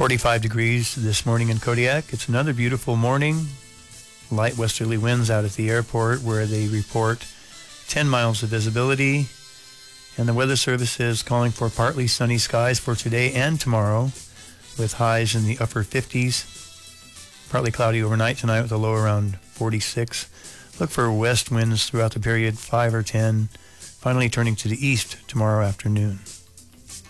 45 degrees this morning in Kodiak. It's another beautiful morning. Light westerly winds out at the airport where they report 10 miles of visibility. And the Weather Service is calling for partly sunny skies for today and tomorrow with highs in the upper 50s. Partly cloudy overnight tonight with a low around 46. Look for west winds throughout the period, 5 or 10, finally turning to the east tomorrow afternoon.